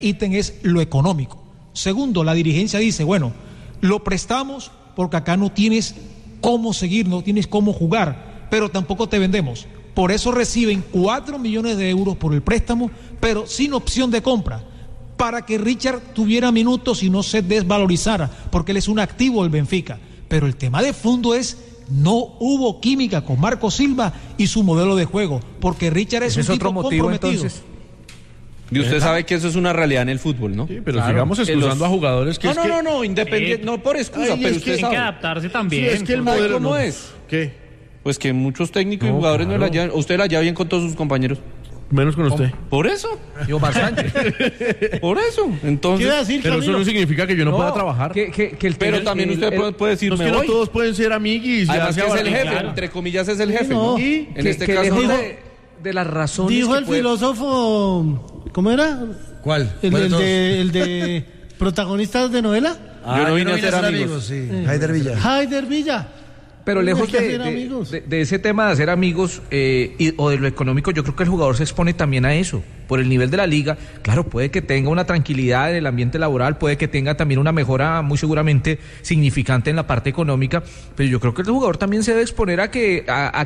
ítem es lo económico. Segundo, la dirigencia dice, bueno, lo prestamos porque acá no tienes cómo seguir, no tienes cómo jugar, pero tampoco te vendemos. Por eso reciben 4 millones de euros por el préstamo, pero sin opción de compra, para que Richard tuviera minutos y no se desvalorizara, porque él es un activo del Benfica. Pero el tema de fondo es, no hubo química con Marco Silva y su modelo de juego, porque Richard es un tipo comprometido. Entonces. Y usted sabe que eso es una realidad en el fútbol, ¿no? Sí, pero sigamos excusando a jugadores que No, independiente, no por excusa, pero usted sabe. Hay que adaptarse también. Sí, es que el modelo ¿Cómo es? ¿Qué? Pues que muchos técnicos y jugadores no la llevan. ¿Usted la lleva bien con todos sus compañeros? Menos con usted. ¿Por eso? Yo bastante. Por eso. Entonces. ¿Qué decir, pero Camilo? Eso no significa que yo no pueda trabajar. Pero también usted puede decir, no, no todos pueden ser amiguis. Además que es el jefe, claro. entre comillas es el jefe, no. ¿no? Y en este caso de las razones Dijo que el filósofo, ¿cómo era? ¿Cuál? El de protagonistas de novela. Yo no vine a ser amigos. Sí. Haider Villa. Haider Villa. Pero lejos Hay que hacer amigos. de ese tema de hacer amigos o de lo económico, yo creo que el jugador se expone también a eso, por el nivel de la liga. Claro, puede que tenga una tranquilidad en el ambiente laboral, puede que tenga también una mejora muy seguramente significante en la parte económica, pero yo creo que el jugador también se debe exponer a que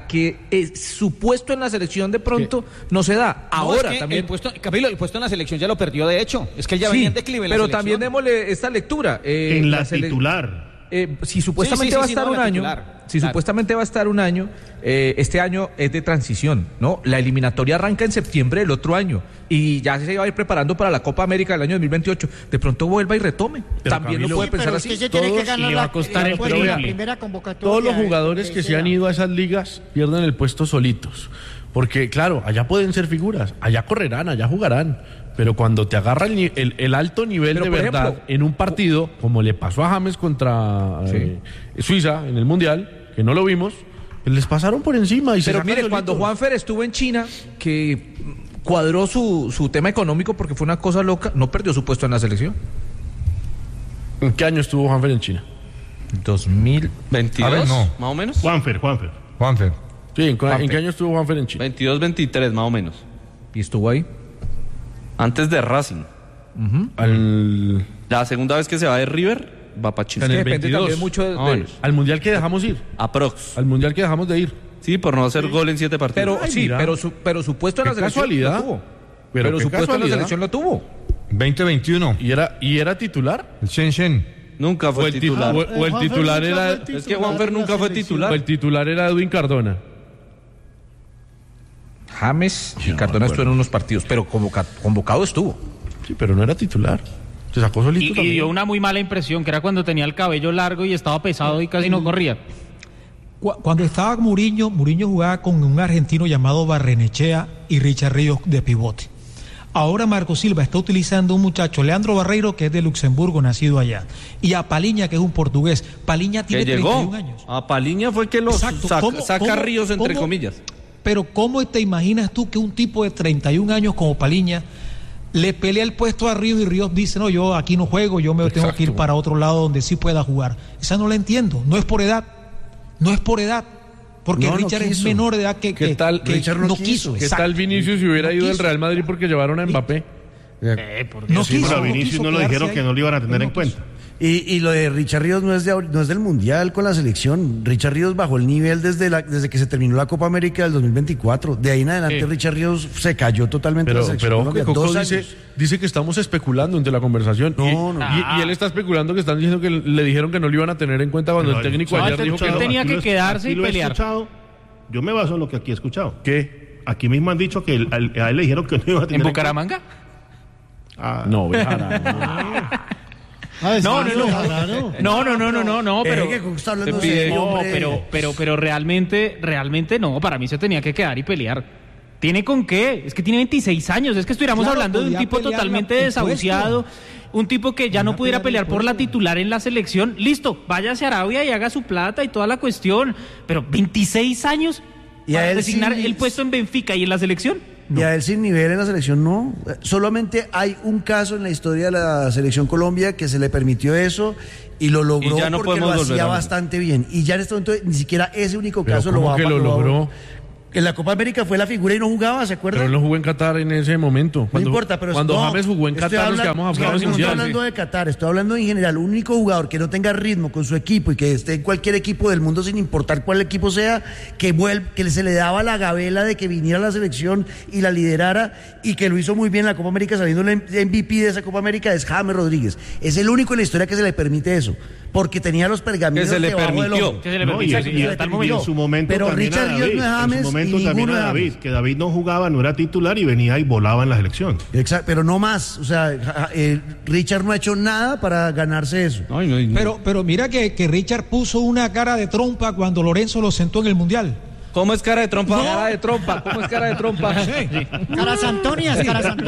su puesto en la selección de pronto no se da. Ahora es que también... el puesto en la selección ya lo perdió, de hecho. Es que él ya venía en declive en la pero selección. también démosle esta lectura. En la titular. Si supuestamente va a estar un año, supuestamente va a estar un año, este año es de transición, ¿no? La eliminatoria arranca en septiembre del otro año y ya se va a ir preparando para la Copa América del año 2028. De pronto vuelva y retome. Pero También Camilo, lo puede pensar pero así. es que tiene que ganar le va a costar el la primera convocatoria. Todos los jugadores que se han ido a esas ligas pierden el puesto solitos. Porque, claro, allá pueden ser figuras, allá correrán, allá jugarán. Pero cuando te agarra el alto nivel de verdad ejemplo, en un partido, como le pasó a James contra Suiza en el Mundial, que no lo vimos, les pasaron por encima. Pero mire, cuando Juanfer estuvo en China, que cuadró su tema económico porque fue una cosa loca, no perdió su puesto en la selección. ¿En qué año estuvo Juanfer en China? 2022, ver, no. más o menos. Juanfer. Sí, ¿en qué año estuvo Juanfer en China? 22, 23, más o menos. ¿Y estuvo ahí? Antes de Racing. La segunda vez que se va de River, va para China. En el Depende 22. también mucho Al Mundial que dejamos ir. Aprox. Al Mundial que dejamos de ir. Sí, por no hacer gol en 7 partidos. Pero su puesto en la selección casualidad. lo tuvo. Pero Su puesto en la selección lo tuvo. 2021. ¿Y era titular? El Shenzhen. Nunca fue titular. O el titular era... Es que Juanfer nunca fue titular. O el titular era Edwin Cardona. James y Cardona estuvieron en unos partidos, pero convocado estuvo. Sí, pero no era titular. Se sacó solito Y también. dio una muy mala impresión, que era cuando tenía el cabello largo y estaba pesado y casi no corría. Cuando estaba Mourinho jugaba con un argentino llamado Barrenechea y Richard Ríos de pivote. Ahora Marco Silva está utilizando un muchacho, Leandro Barreiro, que es de Luxemburgo, nacido allá, y a Paliña, que es un portugués. Paliña tiene 31 años. A Paliña fue que lo saca Ríos, entre comillas. Pero ¿cómo te imaginas tú que un tipo de 31 años como Paliña le pelea el puesto a Ríos y Ríos dice, no, yo aquí no juego, yo me tengo que ir para otro lado donde sí pueda jugar? Esa no la entiendo, no es por edad, porque Richard es menor de edad que Richard no quiso. ¿Qué tal Vinicius si hubiera ido al Real Madrid porque llevaron a Mbappé? No quiso. Pero a Vinicius no lo dijeron que no lo iban a tener en cuenta. Y lo de Richard Ríos no es del Mundial con la selección. Richard Ríos bajó el nivel desde que se terminó la Copa América del 2024. De ahí en adelante Richard Ríos se cayó totalmente la selección. Pero Colombia. Coco 2 años. dice que estamos especulando entre la conversación. No. Y él está especulando que están diciendo que le dijeron que no lo iban a tener en cuenta cuando el técnico ayer dijo que él no. tenía que quedarse y pelear. Yo me baso en lo que aquí he escuchado. ¿Qué? Aquí mismo han dicho que a él le dijeron que no iba a tener ¿En Bucaramanga? No, No, pero Que Coco está hablando serio, hombre. pero realmente no, para mí se tenía que quedar y pelear. ¿Tiene con qué? Es que tiene 26 años, es que estuviéramos hablando de un tipo totalmente desahuciado, un tipo que ya no pudiera pelear por la titular en la selección. Listo, váyase a Arabia y haga su plata y toda la cuestión, pero 26 años para designar el puesto en Benfica y en la selección. No. Y a él sin nivel en la selección no. Solamente hay un caso en la historia de la selección Colombia que se le permitió eso y lo logró, y ya no porque lo hacía bastante bien. Y ya en este momento ni siquiera ese único caso lo va a logró. En la Copa América fue la figura y no jugaba, ¿se acuerdan? Pero él no jugó en Qatar en ese momento. No importa, pero cuando James jugó en Qatar, nos quedamos a jugar no estoy hablando de Qatar, estoy hablando en general. Un único jugador que no tenga ritmo con su equipo y que esté en cualquier equipo del mundo, sin importar cuál equipo sea, que se le daba la gabela de que viniera a la selección y la liderara, y que lo hizo muy bien en la Copa América, saliendo el MVP de esa Copa América, es James Rodríguez. Es el único en la historia que se le permite eso, porque tenía los pergaminos debajo del ojo. Que se le permitió. Y en su momento pero también Richard Ríos no es James, en su momento también a David, que David no jugaba, no era titular y venía y volaba en la selección. Exacto, pero no más. O sea, Richard no ha hecho nada para ganarse eso. Pero mira que Richard puso una cara de trompa cuando Lorenzo lo sentó en el Mundial. ¿Cómo es cara de trompa? No. Cara de trompa. ¿Cómo es cara de trompa? Caras Antonias.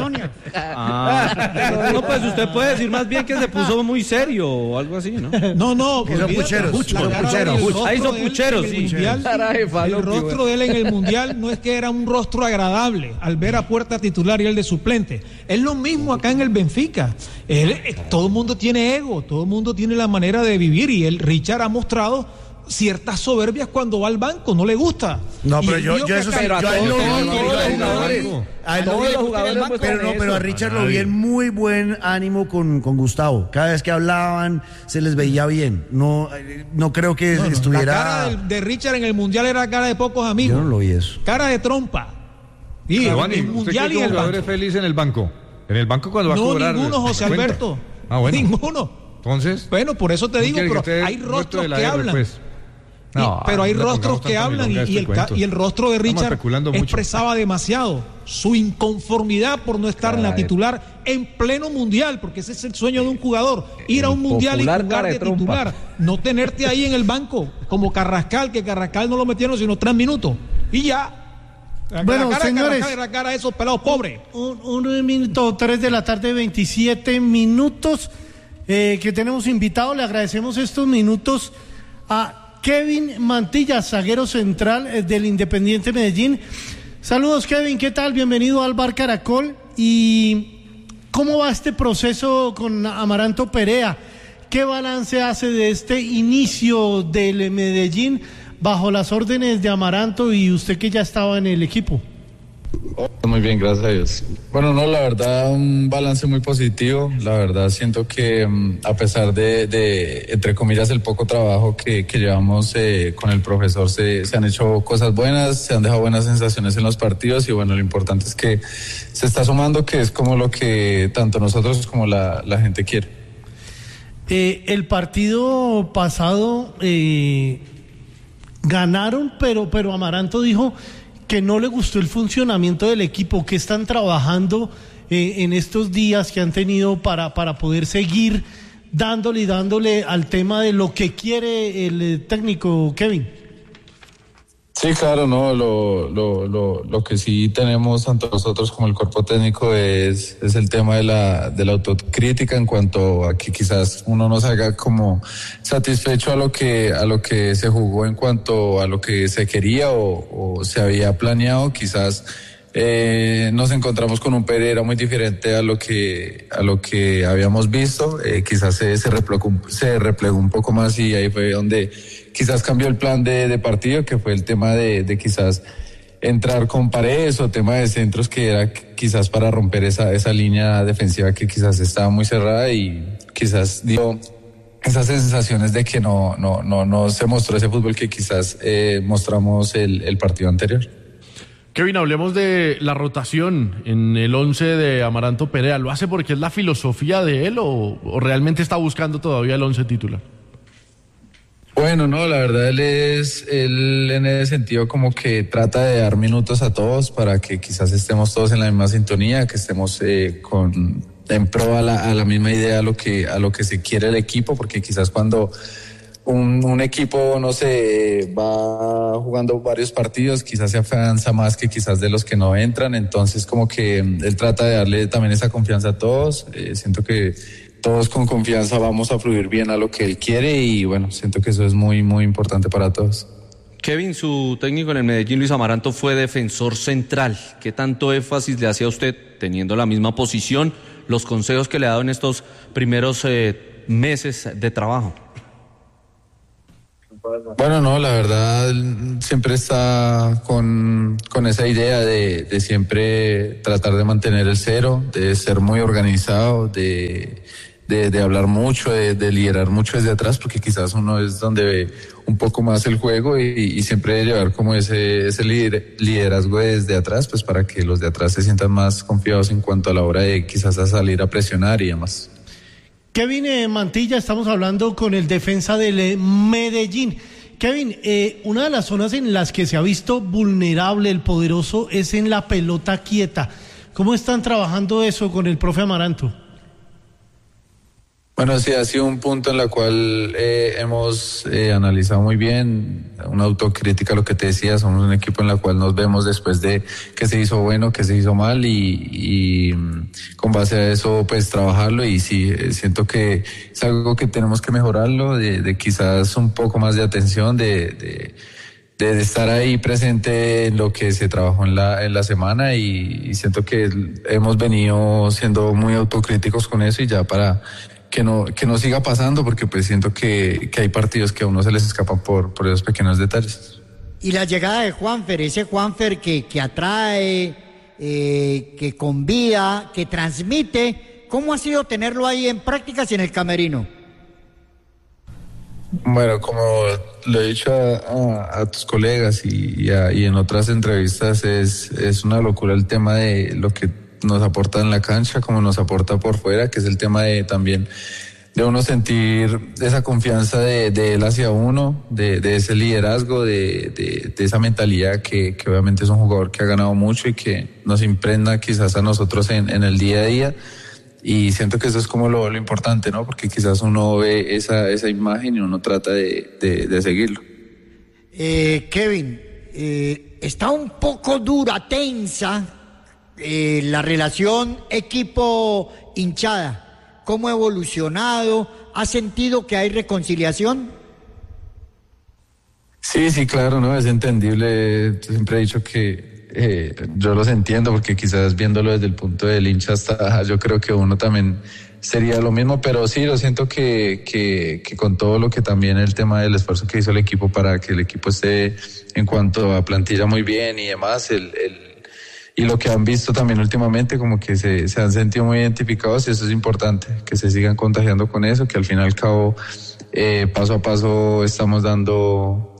No, pues usted puede decir más bien que se puso muy serio o algo así, ¿no? No. Que son pucheros. Ahí son pucheros, sí. El rostro de él en el Mundial no es que era un rostro agradable al ver a Puerta titular y el de suplente. Es lo mismo acá en el Benfica. Todo el mundo tiene ego, todo el mundo tiene la manera de vivir, y Richard ha mostrado ciertas soberbias cuando va al banco, no le gusta. No, pero yo eso sí, yo a él lo vi. Pero a Richard lo vi en muy buen ánimo con Gustavo. Cada vez que hablaban se les veía bien. No creo que estuviera. La cara de Richard en el Mundial era cara de pocos amigos. Yo no lo vi eso. Cara de trompa. Y Giovanni, el Mundial y el jugador banco. es feliz en el banco? En el banco cuando va a cobrar. No, ninguno, José cuenta. Alberto. Bueno. Ninguno. Entonces. Bueno, por eso te digo, pero hay rostros que hablan. No, pero hay no le rostros pongamos que tanta hablan milonga a este cuento. y el rostro de Estamos Richard especulando mucho. expresaba demasiado su inconformidad por no estar en la titular en pleno mundial, porque ese es el sueño de un jugador, ir a un mundial y jugar de titular, no tenerte ahí en el banco como Carrascal, que Carrascal no lo metieron sino 3 minutos y ya. Bueno, señores, la cara de esos pelados pobres. Un minuto, 3 de la tarde, 27 minutos que tenemos invitado. Le agradecemos estos minutos a Kevin Mantilla, zaguero central del Independiente Medellín. Saludos, Kevin, ¿qué tal? Bienvenido al Bar Caracol. ¿Y cómo va este proceso con Amaranto Perea? ¿Qué balance hace de este inicio del Medellín bajo las órdenes de Amaranto y usted que ya estaba en el equipo? Muy bien, gracias a Dios. Bueno, no, la verdad, un balance muy positivo. La verdad, siento que a pesar de entre comillas, el poco trabajo que llevamos con el profesor, se han hecho cosas buenas, se han dejado buenas sensaciones en los partidos y bueno, lo importante es que se está sumando, que es como lo que tanto nosotros como la gente quiere. El partido pasado ganaron, pero Amaranto dijo que no le gustó el funcionamiento del equipo. ¿Qué están trabajando en estos días que han tenido para poder seguir dándole al tema de lo que quiere el técnico, Kevin? Sí, claro, no, lo que sí tenemos tanto nosotros como el cuerpo técnico es el tema de la autocrítica en cuanto a que quizás uno no salga como satisfecho a lo que se jugó en cuanto a lo que se quería o se había planeado. Quizás nos encontramos con un Pereira muy diferente a lo que habíamos visto. Quizás se replegó un poco más y ahí fue donde quizás cambió el plan de partido, que fue el tema de quizás entrar con Paredes o tema de centros, que era quizás para romper esa línea defensiva que quizás estaba muy cerrada y quizás dio esas sensaciones de que no se mostró ese fútbol que quizás mostramos el partido anterior. Kevin, hablemos de la rotación en el 11 de Amaranto Perea. ¿Lo hace porque es la filosofía de él o realmente está buscando todavía el 11 titular? Bueno, no, la verdad él en ese sentido como que trata de dar minutos a todos para que quizás estemos todos en la misma sintonía, que estemos en pro a la misma idea, a lo que se quiere el equipo, porque quizás cuando un equipo, no sé, va jugando varios partidos, quizás se afianza más que quizás de los que no entran, entonces como que él trata de darle también esa confianza a todos. Siento que todos con confianza vamos a fluir bien a lo que él quiere y bueno, siento que eso es muy, muy importante para todos. Kevin, su técnico en el Medellín, Luis Amaranto, fue defensor central. ¿Qué tanto énfasis le hacía a usted, teniendo la misma posición, los consejos que le ha dado en estos primeros meses de trabajo? Bueno, no, la verdad siempre está con esa idea de siempre tratar de mantener el cero, de ser muy organizado, de hablar mucho, de liderar mucho desde atrás, porque quizás uno es donde ve un poco más el juego y siempre llevar como ese liderazgo desde atrás, pues para que los de atrás se sientan más confiados en cuanto a la hora de quizás a salir a presionar y demás. Kevin Mantilla, estamos hablando con el defensa del Medellín. Kevin, una de las zonas en las que se ha visto vulnerable el poderoso es en la pelota quieta. ¿Cómo están trabajando eso con el profe Amaranto? Bueno, sí, ha sido un punto en el cual hemos analizado muy bien, una autocrítica, lo que te decía, somos un equipo en el cual nos vemos después de qué se hizo bueno, qué se hizo mal y con base a eso pues trabajarlo y sí, siento que es algo que tenemos que mejorarlo, de quizás un poco más de atención, de estar ahí presente en lo que se trabajó en la semana y siento que hemos venido siendo muy autocríticos con eso y ya para que no siga pasando, porque pues siento que hay partidos que a uno se les escapan por esos pequeños detalles. Y la llegada de Juanfer, ese Juanfer que atrae, que convida, que transmite, ¿cómo ha sido tenerlo ahí en prácticas y en el camerino? Bueno, como lo he dicho a tus colegas y en otras entrevistas, es una locura el tema de lo que nos aporta en la cancha, como nos aporta por fuera, que es el tema de también de uno sentir esa confianza de él hacia uno, de ese liderazgo, de esa mentalidad que obviamente es un jugador que ha ganado mucho y que nos impregna quizás a nosotros en el día a día. Y siento que eso es como lo importante, ¿no? Porque quizás uno ve esa imagen y uno trata de seguirlo. Kevin, está un poco dura, tensa la relación equipo-hinchada. ¿Cómo ha evolucionado? ¿Has sentido que hay reconciliación? Sí, claro, ¿no? Es entendible. Siempre he dicho que yo los entiendo, porque quizás viéndolo desde el punto del hincha hasta yo creo que uno también sería lo mismo, pero sí, lo siento que con todo lo que también el tema del esfuerzo que hizo el equipo para que el equipo esté en cuanto a plantilla muy bien y demás, y lo que han visto también últimamente, como que se han sentido muy identificados, y eso es importante, que se sigan contagiando con eso, que al fin y al cabo paso a paso estamos dando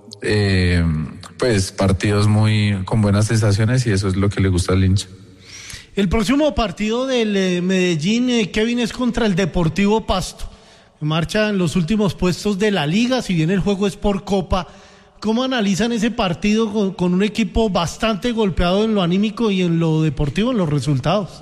pues partidos con buenas sensaciones, y eso es lo que le gusta al hincha. El próximo partido del Medellín, Kevin, es contra el Deportivo Pasto. Marcha en los últimos puestos de la liga, si bien el juego es por Copa. ¿Cómo analizan ese partido con un equipo bastante golpeado en lo anímico y en lo deportivo, en los resultados?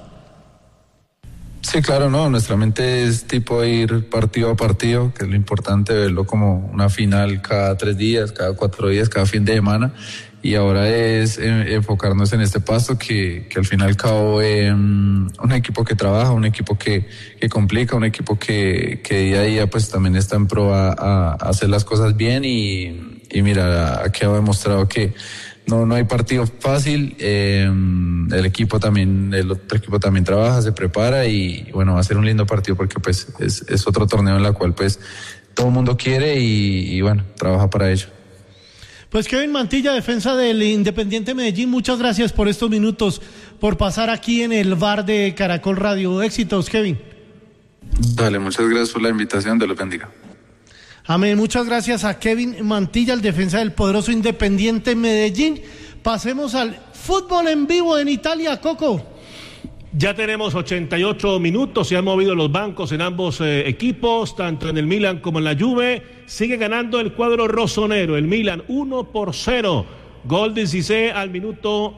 Sí, claro, no, nuestra mente es tipo ir partido a partido, que es lo importante, verlo como una final cada 3 días, cada 4 días, cada fin de semana, y ahora es enfocarnos en este Pasto que al fin y al cabo un equipo que trabaja, un equipo que complica, un equipo que día a día pues también está en pro a hacer las cosas bien y mira, aquí ha demostrado que no hay partido fácil, el otro equipo también trabaja, se prepara y bueno, va a ser un lindo partido porque pues es otro torneo en el cual pues todo el mundo quiere y bueno, trabaja para ello. Pues Kevin Mantilla, defensa del Independiente Medellín, muchas gracias por estos minutos, por pasar aquí en el bar de Caracol Radio. Éxitos, Kevin. Dale, muchas gracias por la invitación, Dios los bendiga. Amén, muchas gracias a Kevin Mantilla, el defensa del poderoso Independiente Medellín. Pasemos al fútbol en vivo en Italia, Coco. Ya tenemos 88 minutos, se han movido los bancos en ambos equipos, tanto en el Milan como en la Juve. Sigue ganando el cuadro rosonero, el Milan 1-0. Gol de Cissé al minuto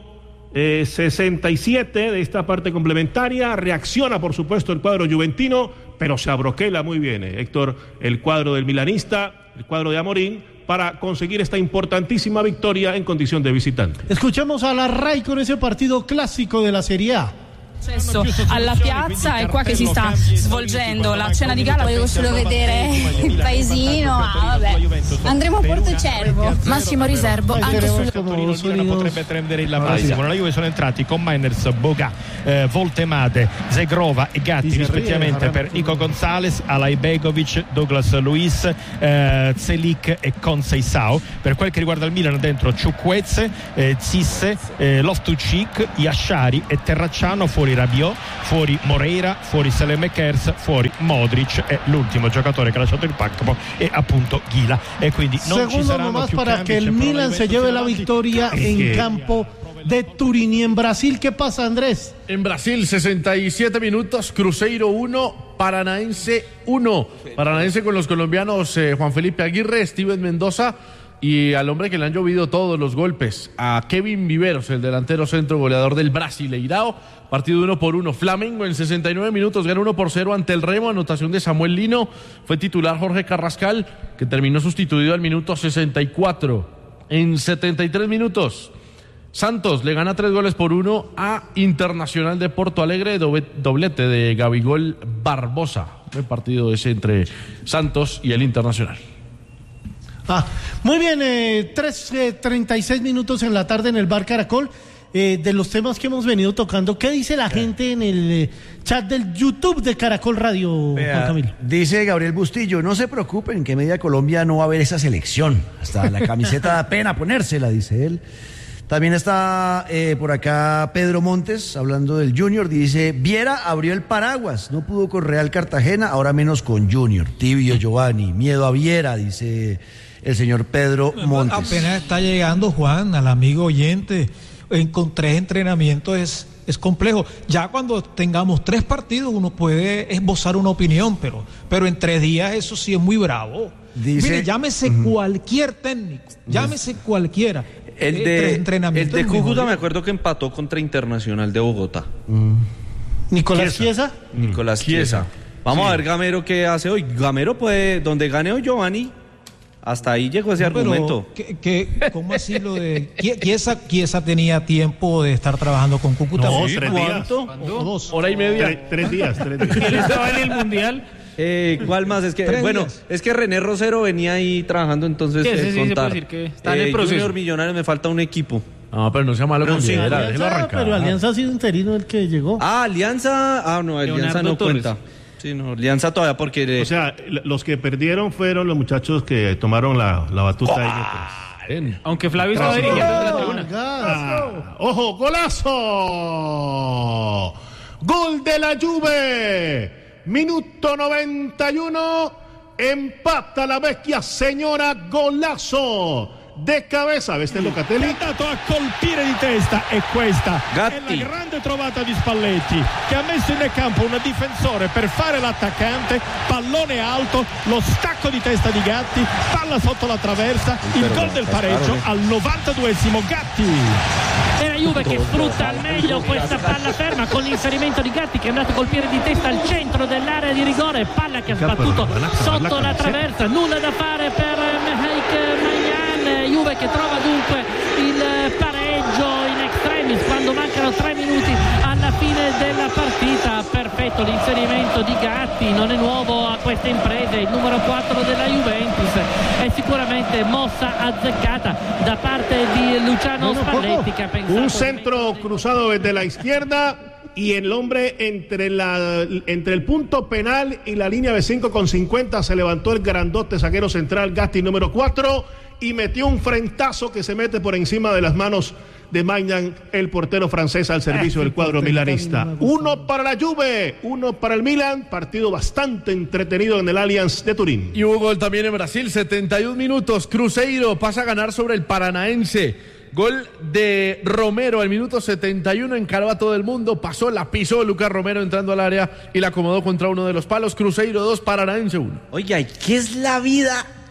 67 de esta parte complementaria. Reacciona, por supuesto, el cuadro juventino, pero se abroquela muy bien, Héctor, el cuadro del milanista, el cuadro de Amorín, para conseguir esta importantísima victoria en condición de visitante. Escuchemos a Larray con ese partido clásico de la Serie A. Accesso alla piazza, è qua che si sta svolgendo la cena di gala. Volevo solo vedere il paesino. Vabbè. Andremo a Portocervo. Massimo riservo anche sul Torino potrebbe prendere il massimo. La Juve sono entrati con Mainers, Boga, Voltemade, Zegrova e Gatti rispettivamente per Nico Gonzalez, Alay Begovic, Douglas Luiz, Zelik e Conceição. Per quel che riguarda il Milan, dentro Chukwueze, Zisse, Loftus-Cheek, Yashari e Terracciano. Fuori Rabiot, fuori Moreira, fuori Saelemaekers, fuori Modric e l'ultimo giocatore che ha lasciato il campo è appunto Ghila. E quindi non ci saranno nomás più para cambi, que el Milan se lleve la avanti. victoria en campo de Turín. Y en Brasil, ¿qué pasa, Andrés? En Brasil, 67 minutos, Cruzeiro 1, Paranaense 1. Paranaense con los colombianos Juan Felipe Aguirre, Steven Mendoza y al hombre que le han llovido todos los golpes, a Kevin Viveros, el delantero centro goleador del Brasileirao. Partido 1-1. Flamengo en 69 minutos gana 1-0 ante el Remo. Anotación de Samuel Lino. Fue titular Jorge Carrascal, que terminó sustituido al minuto 64. En 73 minutos, Santos le gana 3-1 a Internacional de Porto Alegre, doblete de Gabigol Barbosa. El partido ese entre Santos y el Internacional. Muy bien, 3:36 minutos en la tarde en el Bar Caracol. De los temas que hemos venido tocando, ¿qué dice la gente en el chat del YouTube de Caracol Radio, Juan Camilo? Dice Gabriel Bustillo, no se preocupen que Media Colombia no va a ver esa selección. Hasta la camiseta da pena ponérsela, dice él. También está por acá Pedro Montes, hablando del Junior, dice, Viera abrió el paraguas, no pudo con Real Cartagena, ahora menos con Junior. Tibio Giovanni, miedo a Viera, dice el señor Pedro Montes. Apenas está llegando, Juan, al amigo oyente. Con 3 entrenamientos es complejo. Ya cuando tengamos 3 partidos uno puede esbozar una opinión, pero en 3 días eso sí es muy bravo. Mire, llámese cualquier técnico, llámese cualquiera. El de Cúcuta me acuerdo que empató contra Internacional de Bogotá. ¿Nicolás Chiesa? Nicolás Chiesa. Vamos a ver Gamero qué hace hoy. Gamero puede, donde gane hoy Giovanni. Hasta ahí llegó ese argumento. ¿Cómo así lo de Chiesa tenía tiempo de estar trabajando con Cúcuta? No, ¿Sí? 3 días. ¿2? Hora y media. 3 días. Él estaba en el Mundial. ¿Cuál más? Es que es que René Rosero venía ahí trabajando, entonces Sí, se puede contar. decir que está en el proceso. Junior Millonarios, me falta un equipo. No, pero no sea malo con Viera, déjelo arrancar. Pero Alianza ha sido interino el que llegó. Alianza. No, Alianza Leonardo no Torres. cuenta. Sí, no, Alianza todavía porque... O sea, los que perdieron fueron los muchachos que tomaron la batuta ahí. Aunque Flavio estaba dirigiendo desde la tribuna. ¡Ojo, golazo! ¡Gol de la Juve! Minuto 91. Empata la vecchia señora, golazo de cabeza. Veste Locatelli. È andato a colpire di testa e questa Gatti. è la grande trovata di Spalletti, che ha messo in campo un difensore per fare l'attaccante, pallone alto, lo stacco di testa di Gatti, palla sotto la traversa, il gol del pareggio al 92esimo. Gatti. È la Juve che sfrutta al meglio questa palla ferma con l'inserimento di Gatti, che è andato a colpire di testa al centro dell'area di rigore, palla che ha sbattuto sotto la traversa, nulla da fare per Mehik Maignan. Juve che trova dunque il pareggio in extremis quando mancano 3 minuti alla fine della partita. Perfetto l'inserimento di Gatti, non è nuovo a queste imprese, il numero 4 della Juventus. È sicuramente mossa azzeccata da parte di Luciano Spalletti, che ha pensato un centro cruzado desde la izquierda y el hombre entre el punto penal y la línea de 5,50 se levantó el grandote zaguero central Gatti, número 4, y metió un frentazo que se mete por encima de las manos de Maignan, el portero francés al servicio del cuadro milanista. 1 para la Juve, 1 para el Milan. Partido bastante entretenido en el Allianz de Turín. Y hubo gol también en Brasil, 71 minutos. Cruzeiro pasa a ganar sobre el Paranaense. Gol de Romero al minuto 71, encaró a todo el mundo, la pisó Lucas Romero entrando al área y la acomodó contra uno de los palos. Cruzeiro 2, Paranaense 1. Oiga, ¿qué es la vida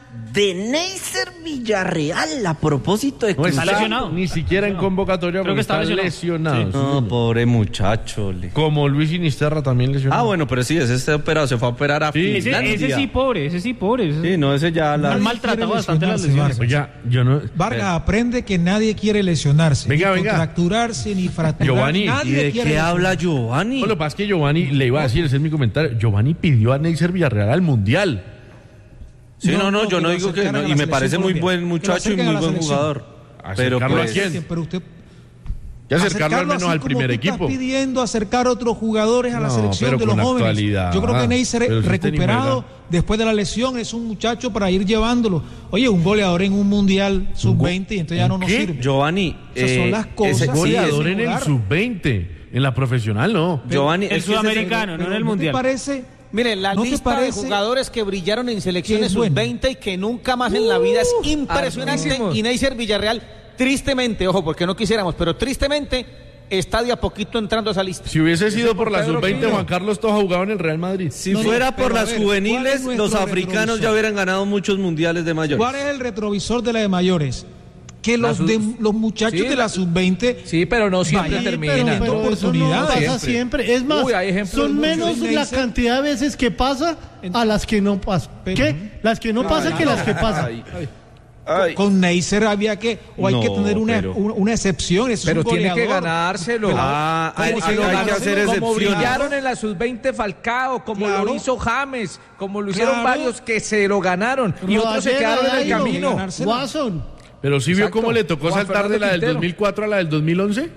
de Neisser Villarreal a propósito de No está lesionado. ni siquiera en convocatoria. Creo que está lesionado. Sí. No, pobre muchacho. Como Luis Sinisterra también lesionado. Ah, bueno, pero sí, ese está operado, se fue a operar a Finlandia. Ese sí, pobre. Sí, no, ese ya la... Han maltratado bastante las lesiones. Oye, yo no... Vargas, aprende que nadie quiere lesionarse. Venga, ni venga. contracturarse, ni fracturar. Giovanni, nadie ¿y de quiere qué habla lesionarse. Giovanni? No, lo que pasa es que Giovanni, le iba a decir, ese es mi comentario, Giovanni pidió a Neisser Villarreal al Mundial. Sí, no, yo no que digo lo que acercaran no, a y la me parece selección muy Colombia. buen Que lo muchacho y acerquen muy a la buen selección. jugador. Pero ¿Acercarlo a pues, quién? Pero usted... Y acercarlo al menos así al como primer tú equipo. Estás pidiendo acercar a otros jugadores a la No, selección pero de los con jóvenes. actualidad. Yo creo que Neisser, Pero si usted ni recuperado juega. después de la lesión, es un muchacho para ir llevándolo. Oye, un goleador en un mundial sub-20 y entonces ya no nos ¿Qué? sirve. Giovanni, Esas son las cosas. ese Goleador sí, en el jugar. sub-20, en la profesional no. Giovanni, El es que ese- sudamericano, no en el ¿No te mundial. parece? Mire, la ¿No te lista de parece jugadores que brillaron en selecciones que es bueno? sub-20 y que nunca más en la vida es impresionante. hartísimos. Y Neisser Villarreal, tristemente, ojo, porque no quisiéramos, pero tristemente está de a poquito entrando a esa lista. Si hubiese sido por la Pedro sub-20, Quino. Juan Carlos Toja jugaba en el Real Madrid. Si No, no, fuera por pero a las ver, ¿cuál juveniles, es nuestro los africanos retrovisor? ya hubieran ganado muchos mundiales de mayores. ¿Cuál es el retrovisor de la de mayores? Que los muchachos sí, de la sub-20 Sí, pero no siempre vayan termina. teniendo Pero eso no oportunidades. pasa siempre. Es más, Uy, hay ejemplos son muy menos buenos. la cantidad de veces que pasa a las que no pasa. ¿Qué? Las que no pasan que las que pasan. Con Neisser había que, o hay No, que tener pero- una excepción. Eso Pero es un tiene que goleador. ganárselo. Ah, ¿Cómo hay, se hay lo que ganó? hacer Como excepciones. brillaron en la sub-20 Falcao, como Claro. lo hizo James, como lo hicieron Claro. varios que se lo ganaron y otros se quedaron en el camino. ganárselo. Watson. Pero sí vio Exacto. cómo le tocó Juan saltar de la del Fernando 2004 a la del 2011.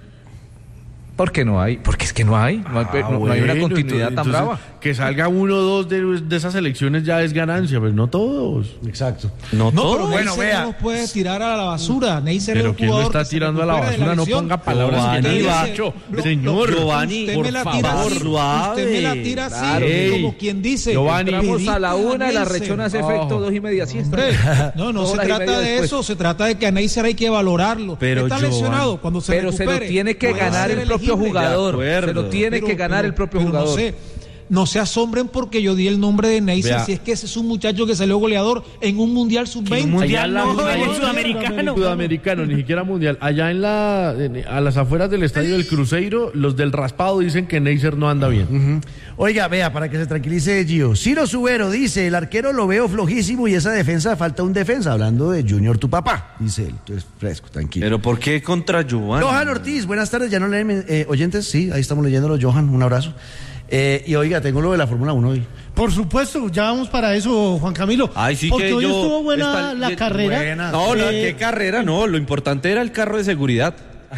¿Por qué no hay? Porque es que no hay. No hay, no hay una Bueno, continuidad tan entonces, brava. Que salga uno o dos de esas elecciones ya es ganancia, pero no todos. Exacto. No, No, todo. pero Bueno, Neisser vea. no los puede tirar a la basura. Neisser es Pero un ¿quién lo jugador está que se tirando a la recupera de basura? No lesión. ponga palabras que Giovanni, nadie ha va. dicho. Lo- Señor, Giovanni, usted por me la tira favor, así, suave. usted me la tira así, Claro. como quien dice. Giovanni. Entramos a la una y la Neisser. rechona hace efecto 2:30 siesta. Hombre, no se trata de eso, se trata de que a Neisser hay que valorarlo. Pero Está Giovanni- lesionado cuando se Pero se recupere. lo tiene que puede ganar ser el propio elegible. jugador. De acuerdo. Se lo tiene que ganar el propio jugador. No se asombren porque yo di el nombre de Neisser, Vea. si es que ese es un muchacho que salió goleador en un mundial sub-20. Mundial Allá no, en en la- el sudamericano. Sudamericano, ni siquiera mundial. Allá a las afueras del estadio del Cruzeiro, los del raspado dicen que Neisser no anda bien. Oiga, vea, para que se tranquilice Gio. Ciro Subero dice, el arquero lo veo flojísimo y esa defensa, falta un defensa. Hablando de Junior, tu papá, dice él. Entonces, fresco, tranquilo. Pero ¿por qué contra Giovanni? Johan Ortiz, buenas tardes, ya no leen oyentes, sí, ahí estamos leyéndolo, Johan, un abrazo. Y oiga, tengo lo de la Fórmula 1 hoy. Por supuesto, ya vamos para eso, Juan Camilo. Ay, sí Porque que hoy yo... estuvo buena esta- la carrera. buena. No, Eh, ¿qué carrera? No, lo importante era el carro de seguridad.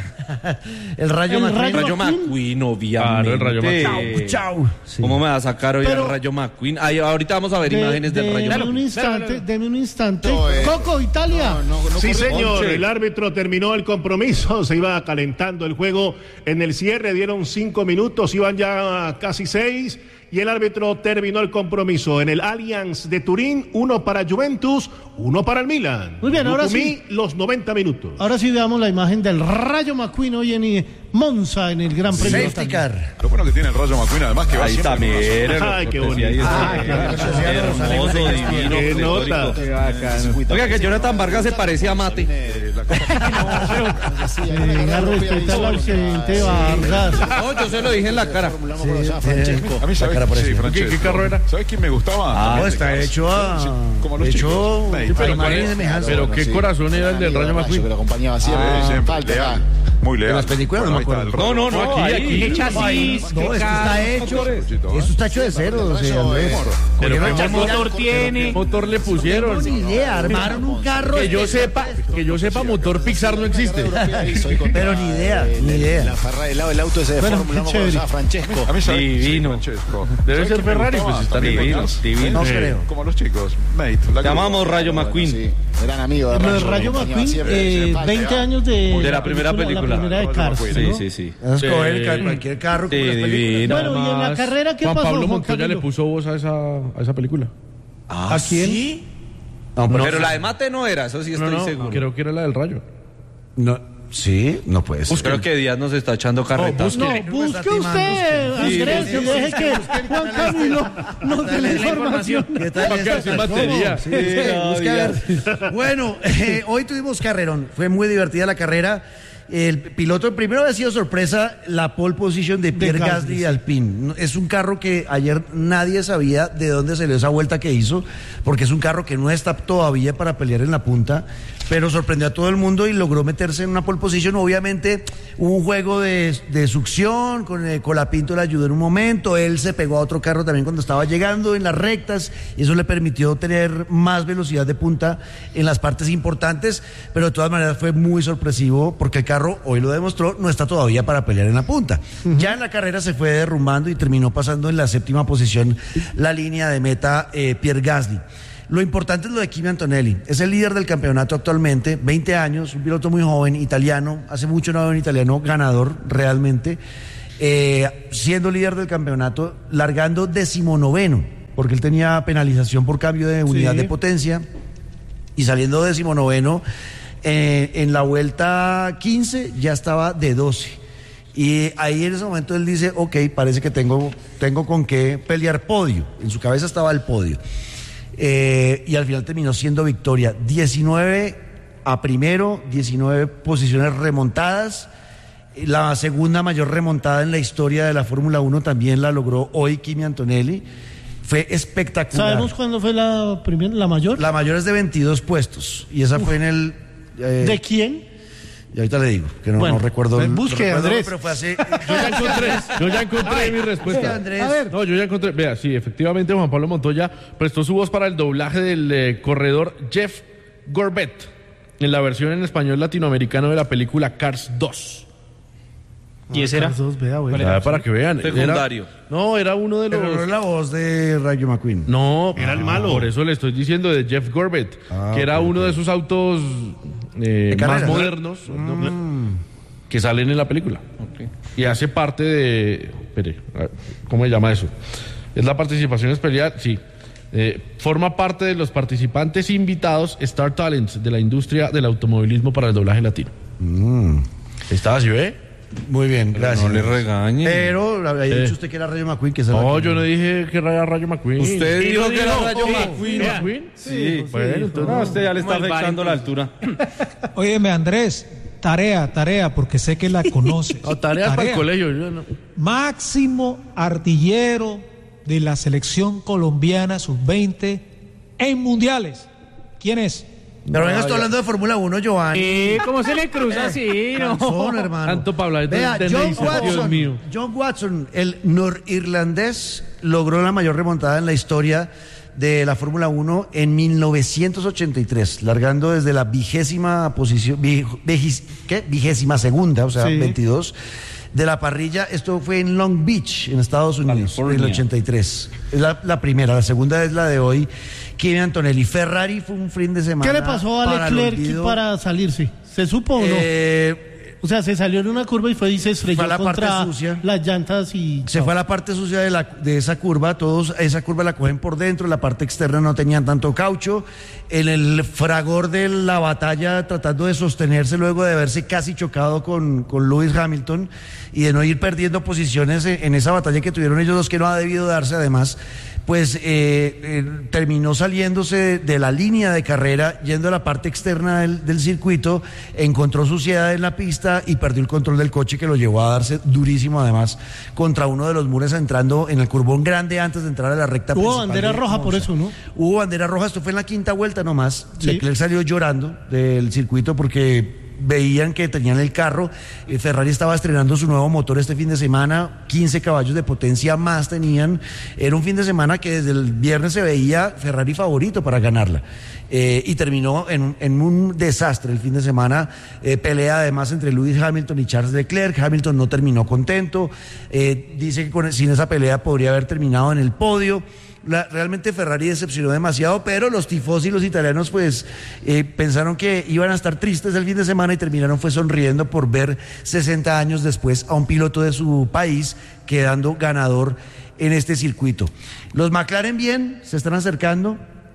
El Rayo El McQueen. Rayo Rayo McQueen, obviamente. Claro, el Rayo Chau, McQueen. chau. Sí. ¿Cómo me va a sacar hoy Pero- el Rayo McQueen? Ay, ahorita vamos a ver imágenes del Rayo Deme un McQueen. instante, deme un instante. Coco, Italia. Sí, señor. Once. El árbitro terminó el compromiso. Se iba calentando el juego en el cierre. Dieron 5 minutos. Iban ya casi 6. Y el árbitro terminó el compromiso en el Allianz de Turín. 1 para Juventus, 1 para el Milan. Muy bien, ahora Lucumí, sí. los 90 minutos. Ahora sí veamos la imagen del Rayo McQueen hoy en Monza en el Gran Premio de Safety Italia. car. Lo bueno que tiene el Rayo McQueen, además que va Ahí siempre está, con razón. miren. Ay, qué bonito. Ahí está. Hermoso, Qué divino, nota. pletórico. Oiga, que Jonathan Vargas se parecía a Mate. Venga, respeta al ausente Vargas. No, yo se lo dije en la cara. A mí, ¿sabes? Sí, Francesco. ¿Qué carro era? ¿Sabes quién me gustaba? No, está hecho a... Como los hecho chicos. Mate. a Pero, imagen y semejanza. pero qué corazón era el del Rayo McQueen. Que lo acompañaba siempre. Leal. Muy leal. En las películas no me Ahí está acuerdo. el Rayo. No, aquí, ahí. ¿Qué chasis? No, esto está hecho. Esto está hecho de cero, o sea, Andrés. Pero Porque ¿qué no- motor ¿Qué tiene? motor le pusieron? Ni idea, armaron un carro. Que yo sepa, motor Pixar no existe. Pero ni idea, ni idea. La Ferrari, el lado del auto ese de Bueno, Fórmula 1 qué chévere. Francesco. A mí, ¿sabes? Divino. Sí, Francesco. Debe ¿Sabes ser quién me Ferrari, gustaba? pues está También divino, Bottas. divino. No creo. Como los chicos. Mate. Llamamos Rayo McQueen. Sí, eran amigos Lo de Rayo McQueen, 20 años de la primera película. La primera de Cars, Sí, ¿no? sí, sí. Vamos a coger cualquier carro como Sí, las películas. divino. Bueno, y en la Además, carrera, ¿qué Juan pasó, Pablo Juan Montoya Camilo? le puso voz a esa película. ¿A quién? No, Pero la de Mate no era, eso sí estoy No, seguro. creo que era la del Rayo. No, Sí, no puede ser. Creo que Díaz nos está echando carretas. No, busque usted, Andrés, y deje que Juan Camilo nos dé la información. ¿Qué tal esta? Sí, busque a ver. Bueno, hoy tuvimos carrerón. Fue muy divertida la carrera. El piloto primero ha sido sorpresa la pole position de Pierre Gasly de Alpine. Es un carro que ayer nadie sabía de dónde salió esa vuelta que hizo, porque es un carro que no está todavía para pelear en la punta, pero sorprendió a todo el mundo y logró meterse en una pole position. Obviamente hubo un juego de succión, con la Pinto le ayudó en un momento, él se pegó a otro carro también cuando estaba llegando en las rectas y eso le permitió tener más velocidad de punta en las partes importantes, pero de todas maneras fue muy sorpresivo porque el carro, hoy lo demostró, no está todavía para pelear en la punta. Ya en la carrera se fue derrumbando y terminó pasando en la 7ª posición la línea de meta Pierre Gasly. Lo importante es lo de Kimi Antonelli, es el líder del campeonato actualmente, 20 años, un piloto muy joven, italiano, hace mucho no veo un italiano ganador realmente, siendo líder del campeonato, largando 19º, porque él tenía penalización por cambio de unidad de potencia, y saliendo 19º, en la vuelta 15 ya estaba de 12. Y ahí en ese momento él dice, ok, parece que tengo con qué pelear podio. En su cabeza estaba el podio. Y al final terminó siendo victoria. 19 a primero, 19 posiciones remontadas. La segunda mayor remontada en la historia de la Fórmula 1 también la logró hoy Kimi Antonelli. Fue espectacular. ¿Sabemos cuándo fue la primera, la mayor? La mayor es de 22 puestos. Y esa fue en el... ¿De quién? Y ahorita le digo, que no recuerdo. Busque, Andrés. Pero fue hace... Yo ya encontré mi respuesta. Andrés. A ver. No, yo ya encontré. Vea, sí, efectivamente Juan Pablo Montoya prestó su voz para el doblaje del corredor Jeff Gorbett en la versión en español latinoamericano de la película Cars 2. ¿Y ese era? Para que vean. Secundario. Era uno de los... Pero no es la voz de Rayo McQueen. No, era el malo. Por eso le estoy diciendo de Jeff Gorbett, que era uno de sus autos más modernos que salen en la película. Y hace parte de... Espere, ¿cómo se llama eso? ¿Es la participación especial? Sí. Forma parte de los participantes invitados Star Talents de la industria del automovilismo para el doblaje latino. ¿Estaba así, ve? Muy bien, gracias. No le regañe. Pero había dicho usted que era Rayo McQueen. No, yo no dije que era Rayo McQueen. Usted dijo que era Rayo McQueen. Sí. Bueno, entonces no, usted ya le está afectando la altura. Óyeme, Andrés, tarea, porque sé que la conoces. Tarea para el colegio. Yo no. Máximo artillero de la selección colombiana sub-20 en mundiales. ¿Quién es? Pero venga, estoy hablando de Fórmula 1, Giovanni. ¿Cómo se le cruza así? Cansón, hermano. Tanto para hablar de John mío. John Watson, el norirlandés, logró la mayor remontada en la historia de la Fórmula 1 en 1983, largando desde la 20ª posición, 22ª, o sea, 22 de la parrilla. Esto fue en Long Beach, en Estados Unidos, California. En el 83. Es la primera, la segunda es la de hoy. Kimi Antonelli. Ferrari fue un fin de semana. ¿Qué le pasó a Leclerc para salirse? ¿Se supo o no? O sea, se salió en una curva y se estrelló contra las llantas y... Se fue a la parte sucia de esa curva. Todos esa curva la cogen por dentro. La parte externa no tenían tanto caucho. En el fragor de la batalla, tratando de sostenerse luego de haberse casi chocado con Lewis Hamilton y de no ir perdiendo posiciones en esa batalla que tuvieron ellos dos, que no ha debido darse además, pues terminó saliéndose de la línea de carrera, yendo a la parte externa del circuito, encontró suciedad en la pista y perdió el control del coche, que lo llevó a darse durísimo además contra uno de los muros, entrando en el curbón grande antes de entrar a la recta principal. Hubo bandera roja por eso, ¿no? Hubo bandera roja, esto fue en la quinta vuelta nomás. Sí. Leclerc salió llorando del circuito porque veían que tenían el carro. Ferrari estaba estrenando su nuevo motor este fin de semana, 15 caballos de potencia más tenían. Era un fin de semana que desde el viernes se veía Ferrari favorito para ganarla. Y terminó en un desastre el fin de semana. Pelea además entre Lewis Hamilton y Charles Leclerc. Hamilton no terminó contento. Dice que sin esa pelea podría haber terminado en el podio. Realmente Ferrari decepcionó demasiado, pero los tifosi y los italianos pues pensaron que iban a estar tristes el fin de semana y terminaron fue sonriendo por ver 60 años después a un piloto de su país quedando ganador en este circuito. Los McLaren bien, se están acercando,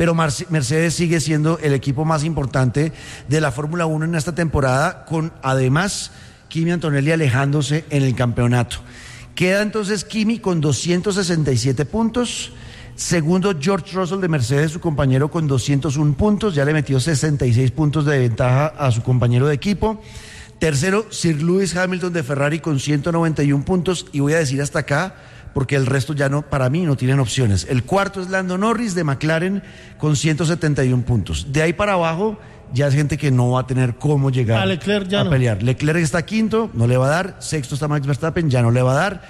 pero Mercedes sigue siendo el equipo más importante de la Fórmula 1 en esta temporada, con además Kimi Antonelli alejándose en el campeonato. Queda entonces Kimi con 267 puntos. Segundo, George Russell de Mercedes, su compañero, con 201 puntos. Ya le metió 66 puntos de ventaja a su compañero de equipo. Tercero, Sir Lewis Hamilton de Ferrari con 191 puntos. Y voy a decir hasta acá, porque el resto ya no, para mí, no tienen opciones. El cuarto es Lando Norris de McLaren con 171 puntos. De ahí para abajo ya es gente que no va a tener cómo llegar a pelear. Leclerc está quinto, no le va a dar. Sexto está Max Verstappen, ya no le va a dar.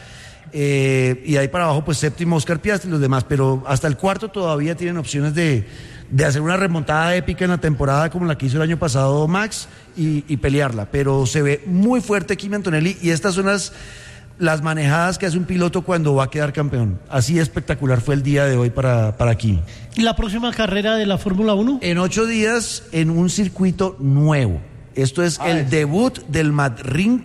Y ahí para abajo, pues séptimo Oscar Piastri y los demás. Pero hasta el cuarto todavía tienen opciones de hacer una remontada épica en la temporada como la que hizo el año pasado Max y pelearla. Pero se ve muy fuerte Kimi Antonelli y estas son las manejadas que hace un piloto cuando va a quedar campeón. Así espectacular fue el día de hoy para Kimi. ¿Y la próxima carrera de la Fórmula 1? En 8 días, en un circuito nuevo. Esto es el debut del Madrid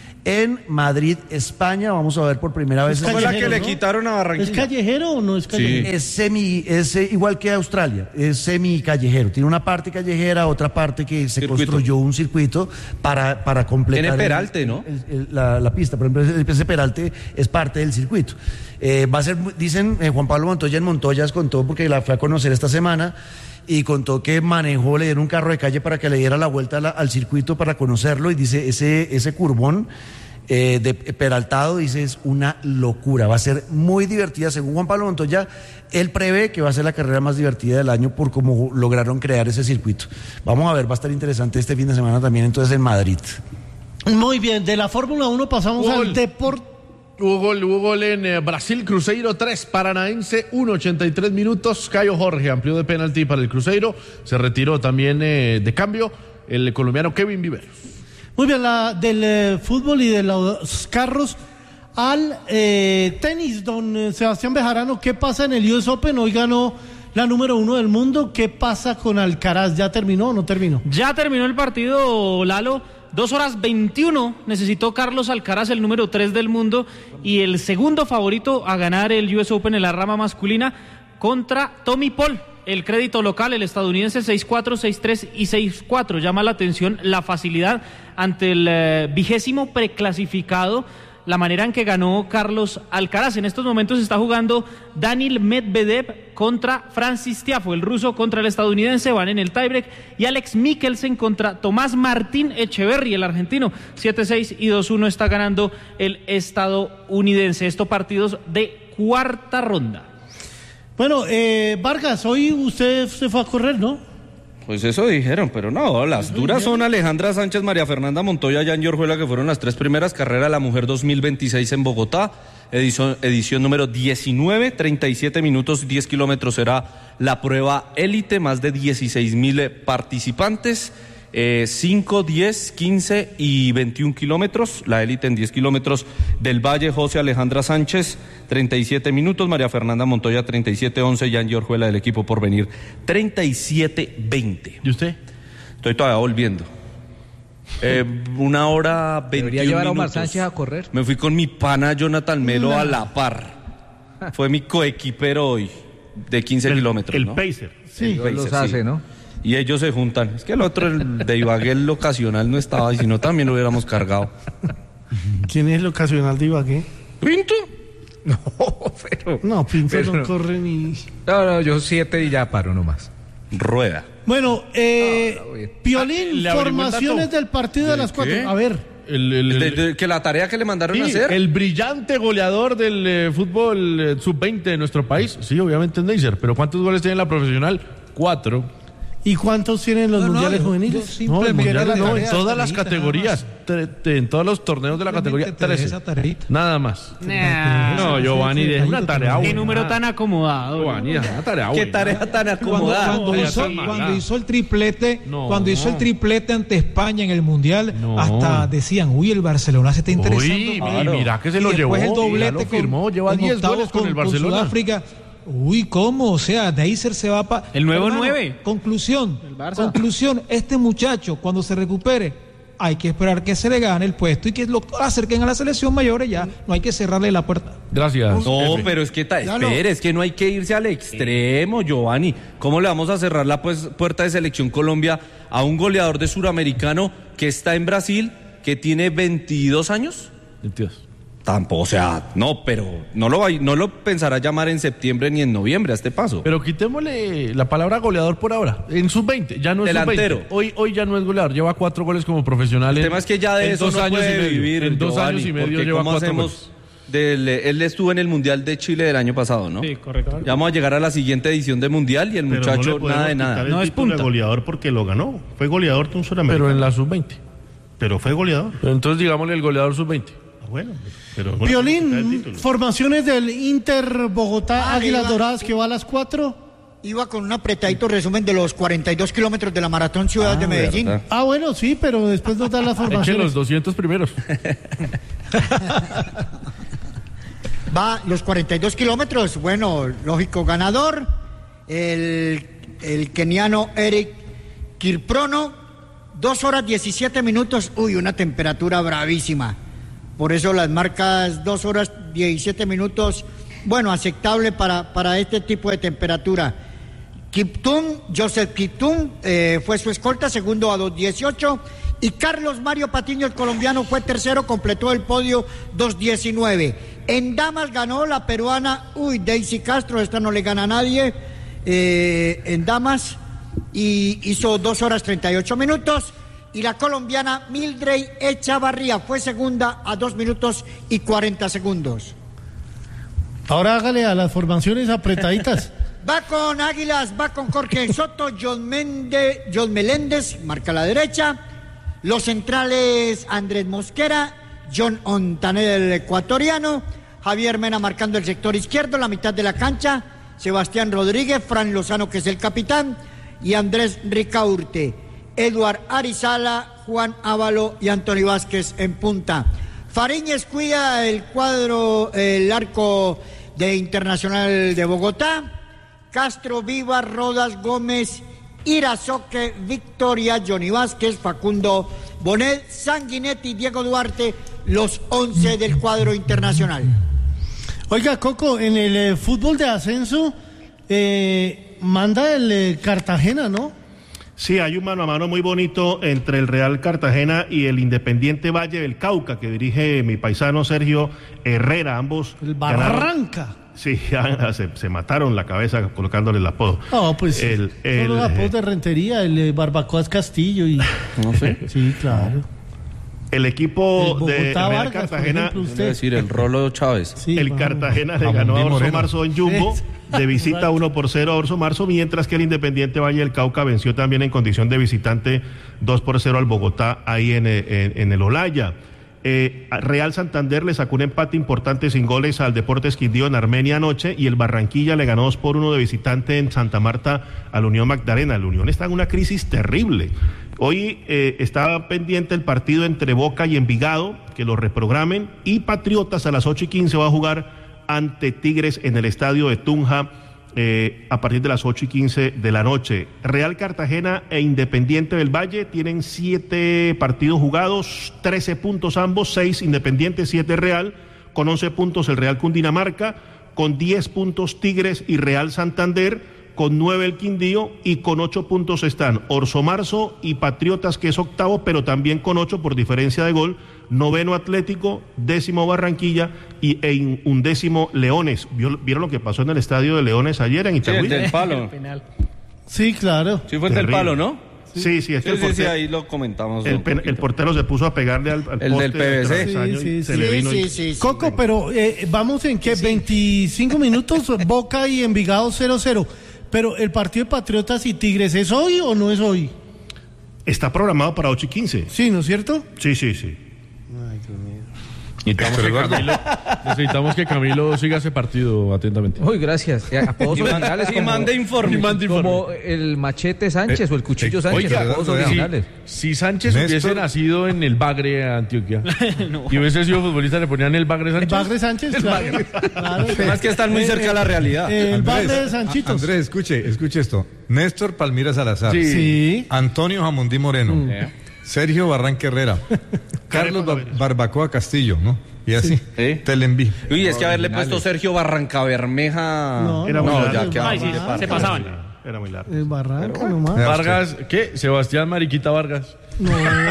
en Madrid, España. Vamos a ver por primera vez. Fue la que le quitaron a Barranquilla. ¿Es callejero o no es callejero? Sí. Es igual que Australia, es semi callejero. Tiene una parte callejera, otra parte que se construyó un circuito para completar. Tiene peralte, ¿no? La pista, por ejemplo, ese peralte es parte del circuito. Va a ser, dicen, Juan Pablo Montoya en Montoyas contó, porque la fue a conocer esta semana, y contó que le dieron un carro de calle para que le diera la vuelta al circuito para conocerlo, y dice, ese curvón de peraltado, dice, es una locura, va a ser muy divertida. Según Juan Pablo Montoya, él prevé que va a ser la carrera más divertida del año por cómo lograron crear ese circuito. Vamos a ver, va a estar interesante este fin de semana también entonces en Madrid. Muy bien, de la Fórmula 1 pasamos al deporte. Hubo gol en Brasil, Cruzeiro 3, Paranaense 1, 83 minutos. Caio Jorge amplió de penalti para el Cruzeiro. Se retiró también de cambio el colombiano Kevin Viveros. Muy bien, del fútbol y de los carros al tenis, don Sebastián Bejarano. ¿Qué pasa en el US Open? Hoy ganó la número 1 del mundo. ¿Qué pasa con Alcaraz? ¿Ya terminó o no terminó? Ya terminó el partido, Lalo. 2 horas 21 necesitó Carlos Alcaraz, el número 3 del mundo y el segundo favorito a ganar el US Open en la rama masculina, contra Tommy Paul, el crédito local, el estadounidense, 6-4, 6-3 y 6-4. Llama la atención la facilidad ante el 20º preclasificado, la manera en que ganó Carlos Alcaraz. En estos momentos está jugando Daniil Medvedev contra Francis Tiafoe, el ruso contra el estadounidense, van en el tiebreak, y Alex Mikkelsen contra Tomás Martín Echeverry, el argentino. 7-6 y 2-1 está ganando el estadounidense. Estos partidos de cuarta ronda. Bueno, Vargas, hoy usted se fue a correr, ¿no? Pues eso dijeron, pero no, las duras son Alejandra Sánchez, María Fernanda Montoya, Jan Orjuela, que fueron las 3 primeras carreras, la Mujer 2026 en Bogotá, edición número 19, 37 minutos, 10 kilómetros será la prueba élite, más de 16,000 participantes, 5, 10, 15 y 21 kilómetros, la élite en 10 kilómetros del Valle. José Alejandra Sánchez, 37 minutos, María Fernanda Montoya, 37-11, Jan Orjuela del equipo Porvenir, 37-20. ¿Y usted? Estoy todavía volviendo. 1 hora 21 Debería llevar a Omar minutos. Sánchez a correr. Me fui con mi pana Jonathan Melo a la par. Fue mi coequipero hoy, de 15 kilómetros. El ¿no? Pacer. Sí, El Pacer, los hace, sí. ¿no? Y ellos se juntan. Es que el otro, el de Ibagué, el ocasional, no estaba, y si no también lo hubiéramos cargado. ¿Quién es el ocasional de Ibagué? ¿Pinto? No, pero... No, Pinto pero no corre ni... No, yo 7 y ya paro nomás. Rueda. Bueno, Piolín, ¿le averiguó el formaciones dato? del partido de las 4. A ver. Que la tarea que le mandaron a hacer. El brillante goleador del fútbol sub-20 de nuestro país. Sí, obviamente es Neisser. Pero ¿cuántos goles tiene la profesional? 4. ¿Y cuántos tienen los mundiales juveniles? No, en mundiales no, en todas las categorías. En todos los torneos de la categoría 13. Nada más. No, Giovanni, deja una tarea buena. Qué número tan acomodado. Giovanni, deja una tarea buena. Qué tarea tan acomodada. Cuando hizo el triplete, ante España en el Mundial, hasta decían, uy, el Barcelona se está interesando. Uy, mira que se lo llevó. El doblete ya lo firmó, lleva 10 goles con el Barcelona. Sudáfrica. Uy, ¿cómo? O sea, Neisser se va para... El nuevo 9. Conclusión, este muchacho, cuando se recupere, hay que esperar que se le gane el puesto y que lo acerquen a la selección mayores ya. No hay que cerrarle la puerta. Gracias. No, pero es que espere, es que no hay que irse al extremo, Giovanni. ¿Cómo le vamos a cerrar la puerta de Selección Colombia a un goleador de Suramericano que está en Brasil, que tiene 22 años? 22. Tampoco, o sea, no, pero no lo pensará llamar en septiembre ni en noviembre a este paso. Pero quitémosle la palabra goleador por ahora. En sub-20, ya no es delantero. Sub-20. Hoy ya no es goleador, lleva 4 goles como profesional. El tema es que ya de eso no puede vivir. En 2 Giovanni, años y medio porque lleva ¿cómo 4 hacemos? goles. Él estuvo en el Mundial de Chile del año pasado, ¿no? Sí, correcto. Ya vamos a llegar a la siguiente edición de Mundial y el muchacho nada de nada. No es punta. De goleador porque lo ganó. Fue goleador de un Suramericano. Pero en la sub-20. Pero fue goleador. Pero entonces digámosle el goleador sub-20. Bueno, pero Violín, formaciones del Inter Bogotá, Águilas Doradas, que va a las 4. Iba con un apretadito resumen de los 42 kilómetros de la Maratón Ciudad de Medellín. ¿Verdad? Bueno, sí, pero después nos dan las formaciones. Echen los 200 primeros. Va los 42 kilómetros, bueno, lógico ganador, el keniano Eric Kirprono, 2 horas 17 minutos, una temperatura bravísima. Por eso las marcas 2 horas 17 minutos, bueno, aceptable para este tipo de temperatura. Joseph Kiptum fue su escolta, segundo a 2:18, y Carlos Mario Patiño, el colombiano, fue tercero, completó el podio 2:19. En damas ganó la peruana, Daisy Castro, esta no le gana a nadie, en damas, y hizo 2 horas 38 minutos. Y la colombiana Mildred Echavarría fue segunda a 2 minutos y 40 segundos. Ahora hágale a las formaciones apretaditas. Va con Águilas, va con Jorge Soto, John Meléndez, marca a la derecha. Los centrales, Andrés Mosquera, John Ontaner, el ecuatoriano. Javier Mena marcando el sector izquierdo, la mitad de la cancha. Sebastián Rodríguez, Fran Lozano, que es el capitán, y Andrés Ricaurte. Eduard Arizala, Juan Ávalo y Antonio Vázquez en punta. Fariñez cuida el arco de Internacional de Bogotá. Castro, Vivas, Rodas, Gómez, Irazoque, Victoria, Johnny Vázquez, Facundo Bonet, Sanguinetti, Diego Duarte, los 11 del cuadro internacional. Oiga, Coco, en el fútbol de ascenso manda el Cartagena, ¿no? Sí, hay un mano a mano muy bonito entre el Real Cartagena y el Independiente Valle del Cauca, que dirige mi paisano Sergio Herrera. Ambos el Barranca. Sí, se mataron la cabeza colocándole el apodo. No, pues son los apodos de Rentería, el Barbacoas Castillo y... No sé. Sí, claro. El equipo de Real Vargas, Cartagena, es decir, el Rolo Chávez. Sí, el Cartagena le ganó a Orso Marzo en Jumbo de visita 1-0 a Orso Marzo, mientras que el Independiente Valle del Cauca venció también en condición de visitante 2-0 al Bogotá ahí en el Olaya. Real Santander le sacó un empate importante sin goles al Deportes Quindío en Armenia anoche, y el Barranquilla le ganó 2-1 de visitante en Santa Marta al Unión Magdalena. El Unión está en una crisis terrible. Hoy está pendiente el partido entre Boca y Envigado, que lo reprogramen, y Patriotas a las 8:15 va a jugar ante Tigres en el estadio de Tunja a partir de las 8:15 de la noche. Real Cartagena e Independiente del Valle tienen 7 partidos jugados, 13 puntos ambos, 6 Independiente, 7 Real, con 11 puntos el Real Cundinamarca, con 10 puntos Tigres y Real Santander, con 9 el Quindío, y con 8 puntos están Orso Marzo y Patriotas, que es octavo, pero también con 8 por diferencia de gol, noveno Atlético, 10º Barranquilla y 11º Leones. ¿Vieron lo que pasó en el estadio de Leones ayer en Itagüí? Sí, el del palo. Sí, claro. Sí, fue el del palo, ¿no? Sí, es que el portero, sí, ahí lo comentamos. El portero se puso a pegarle al el poste del PVC. Sí. Coco, pero vamos en que 25 minutos, Boca y Envigado 0-0. Pero el partido de Patriotas y Tigres, ¿es hoy o no es hoy? Está programado para 8:15. Sí, ¿no es cierto? Sí. Ay, Dios mío. Necesitamos que Camilo siga ese partido atentamente. Uy, gracias. Apodos originales y mande informe. Como el Machete Sánchez o el Cuchillo Sánchez. Oiga, apodos originales. Si Sánchez hubiese nacido en el Bagre, Antioquia, y hubiese sido futbolista, le ponían el Bagre Sánchez. El Bagre Sánchez, claro. Además que están muy cerca de la realidad. El Bagre de Sanchitos. Andrés, escuche esto. Néstor Palmira Salazar. Sí. Antonio Jamundí Moreno. Sergio Barranca Herrera. Carlos Barbacoa Castillo, ¿no? Y así, te le envío. Uy, es que haberle puesto Sergio Barrancabermeja. No, ya quedaba Ay, sí, se pasaban. Era muy largo. Barranca nomás. Vargas, ¿qué? Sebastián Mariquita Vargas. No.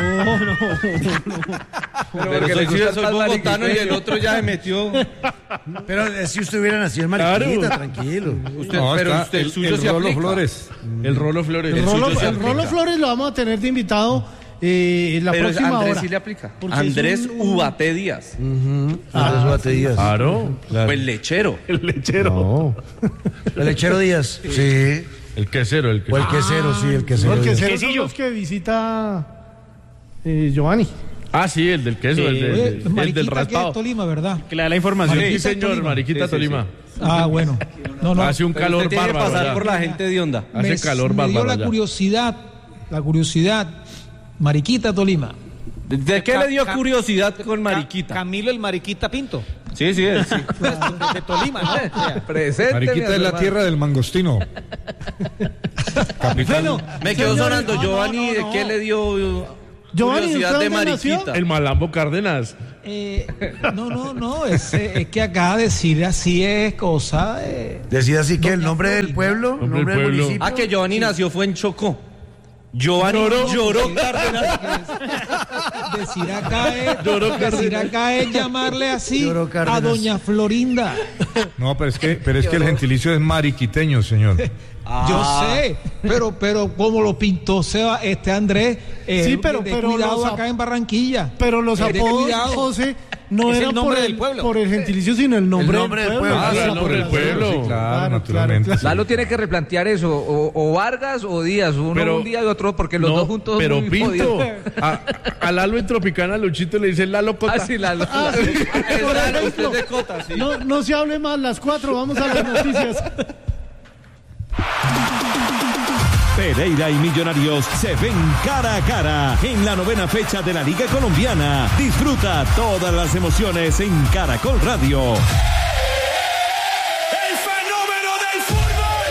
Pero que le gusta soy bogotano y el otro ya se metió. Pero si usted hubiera nacido en Mariquita, tranquilo. Usted, el suyo se Rolo aplica. Flores. El Rolo Flores. El Rolo Flores lo vamos a tener de invitado en la Pero próxima Andrés hora. sí le aplica. Porque Andrés es Ubaté Díaz. Andrés Ubate Díaz. Claro. O el lechero. El lechero. No. El lechero Díaz. Sí. El quesero, el O el quesero. quesero, sí, el quesero. No, el Díaz. quesero son los que visita Giovanni. Ah, sí, el del queso, el del Mariquita, que es raspado. Tolima, ¿verdad? Que le da la información. Sí, señor, Mariquita Tolima. Ah, bueno. No. Hace un Pero calor usted tiene que bárbaro. pasar allá. por la gente de onda. Hace calor me dio bárbaro. la allá. curiosidad, Mariquita Tolima. ¿De qué le dio curiosidad con Mariquita? Camilo el Mariquita Pinto. Sí. De Tolima, ¿no? Presente. Mariquita es la tierra del mangostino. Bueno, Me quedó señores, sonando. Giovanni, ¿de qué le dio Giovanni, curiosidad ¿usted de dónde nació? Mariquita? El Malambo Cárdenas. no, es que acá decir así es cosa de... Decía así que el nombre del pueblo, Nombre del nombre del pueblo. municipio. Ah, que Giovanni nació fue en Chocó. Giovanni lloró Cárdenas. Decir acá es llamarle así Lloró a Cárdenas. doña Florinda. No, pero es que el gentilicio es mariquiteño, señor. Yo sé, pero como lo pintó Andrés, Sí, pero cuidado los acá en Barranquilla. Pero los De apodos, cuidado. José, no Es el eran nombre por del pueblo. por el gentilicio, sino el nombre, del pueblo. Ah, el nombre del pueblo. Sí, claro, naturalmente. sí. Lalo tiene que replantear eso, o Vargas o Díaz, uno Pero- un día y otro, porque los No, dos juntos pero muy Pinto. jodidos. A Lalo en Tropicana, Luchito le dice Lalo Cota. Ah, sí, Lalo. Ah, sí. Por Claro, ejemplo, usted es de Cota, sí. no se hable más, las 4, vamos a las noticias. Pereira y Millonarios se ven cara a cara en la 9ª fecha de la Liga Colombiana. Disfruta todas las emociones en Caracol Radio. ¡El fenómeno del fútbol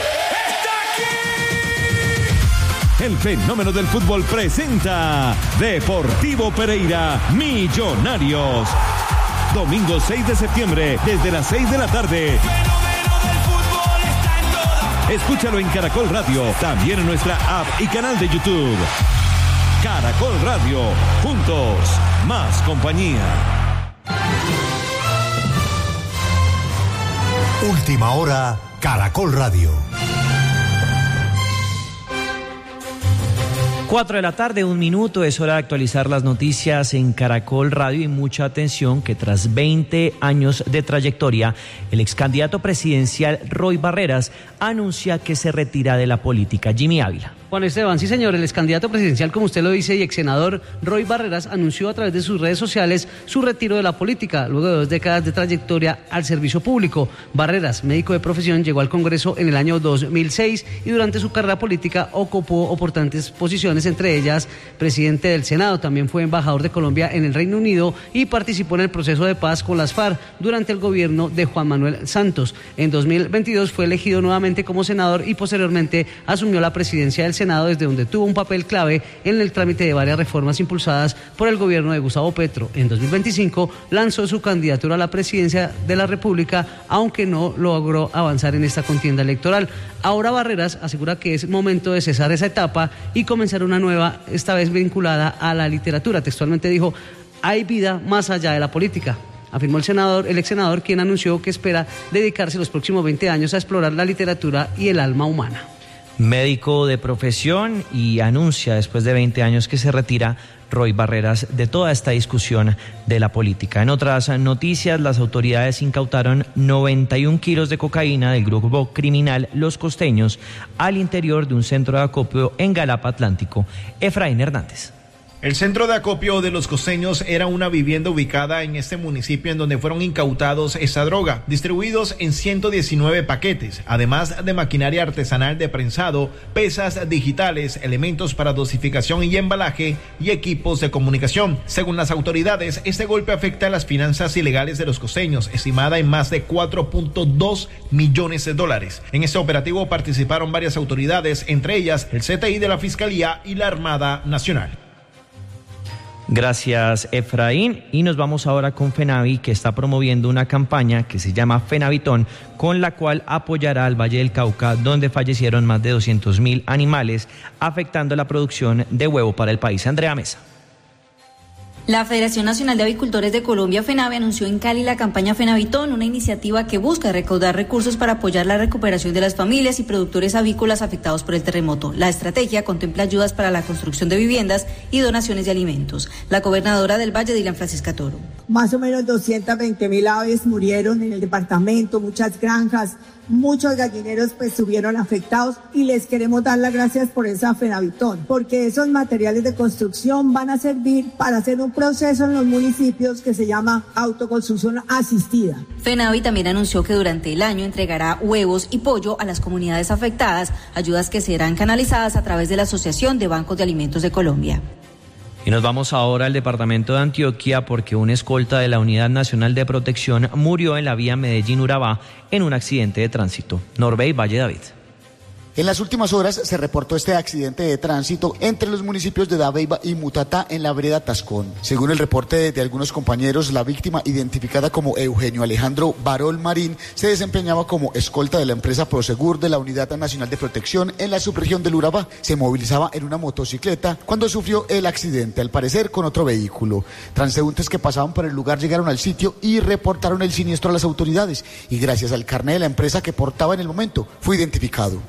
está aquí! El fenómeno del fútbol presenta Deportivo Pereira Millonarios. Domingo 6 de septiembre, desde las 6 de la tarde. Escúchalo en Caracol Radio, también en nuestra app y canal de YouTube. Caracol Radio, juntos, más compañía. Última hora, Caracol Radio. 4 de la tarde, 1 minuto, es hora de actualizar las noticias en Caracol Radio y mucha atención que tras 20 años de trayectoria, el ex candidato presidencial Roy Barreras anuncia que se retira de la política. Jimmy Ávila. Juan Esteban, sí señor, el ex candidato presidencial, como usted lo dice, y ex senador Roy Barreras anunció a través de sus redes sociales su retiro de la política, luego de 2 décadas de trayectoria al servicio público. Barreras, médico de profesión, llegó al Congreso en el año 2006 y durante su carrera política ocupó importantes posiciones, entre ellas presidente del Senado, también fue embajador de Colombia en el Reino Unido y participó en el proceso de paz con las FARC durante el gobierno de Juan Manuel Santos. En 2022 fue elegido nuevamente como senador y posteriormente asumió la presidencia del Senado, desde donde tuvo un papel clave en el trámite de varias reformas impulsadas por el gobierno de Gustavo Petro. En 2025 lanzó su candidatura a la presidencia de la República, aunque no logró avanzar en esta contienda electoral. Ahora Barreras asegura que es momento de cesar esa etapa y comenzar una nueva, esta vez vinculada a la literatura. Textualmente dijo: hay vida más allá de la política. Afirmó el ex senador, quien anunció que espera dedicarse los próximos 20 años a explorar la literatura y el alma humana. Médico de profesión, y anuncia después de 20 años que se retira Roy Barreras de toda esta discusión de la política. En otras noticias, las autoridades incautaron 91 kilos de cocaína del grupo criminal Los Costeños al interior de un centro de acopio en Galapa Atlántico. Efraín Hernández. El centro de acopio de Los Costeños era una vivienda ubicada en este municipio en donde fueron incautados esa droga, distribuidos en 119 paquetes, además de maquinaria artesanal de prensado, pesas digitales, elementos para dosificación y embalaje y equipos de comunicación. Según las autoridades, este golpe afecta a las finanzas ilegales de Los Costeños, estimada en más de $4.2 millones. En este operativo participaron varias autoridades, entre ellas el CTI de la Fiscalía y la Armada Nacional. Gracias, Efraín. Y nos vamos ahora con FENAVI, que está promoviendo una campaña que se llama Fenavitón, con la cual apoyará al Valle del Cauca, donde fallecieron más de 200.000 animales, afectando la producción de huevo para el país. Andrea Mesa. La Federación Nacional de Avicultores de Colombia, FENAVI, anunció en Cali la campaña Fenavitón, una iniciativa que busca recaudar recursos para apoyar la recuperación de las familias y productores avícolas afectados por el terremoto. La estrategia contempla ayudas para la construcción de viviendas y donaciones de alimentos. La gobernadora del Valle, Dylan Francisca Toro. Más o menos 220.000 aves murieron en el departamento, muchas granjas, muchos gallineros pues estuvieron afectados y les queremos dar las gracias por esa Fenavitón, porque esos materiales de construcción van a servir para hacer un proceso en los municipios que se llama autoconstrucción asistida. FENAVI también anunció que durante el año entregará huevos y pollo a las comunidades afectadas, ayudas que serán canalizadas a través de la Asociación de Bancos de Alimentos de Colombia. Y nos vamos ahora al departamento de Antioquia, porque un escolta de la Unidad Nacional de Protección murió en la vía Medellín-Urabá en un accidente de tránsito. Norbey Valle David. En las últimas horas se reportó este accidente de tránsito entre los municipios de Dabeiba y Mutatá en la vereda Tascón. Según el reporte de algunos compañeros, la víctima, identificada como Eugenio Alejandro Barol Marín, se desempeñaba como escolta de la empresa Prosegur de la Unidad Nacional de Protección en la subregión del Urabá. Se movilizaba en una motocicleta cuando sufrió el accidente, al parecer con otro vehículo. Transeúntes que pasaban por el lugar llegaron al sitio y reportaron el siniestro a las autoridades, y gracias al carné de la empresa que portaba en el momento, fue identificado.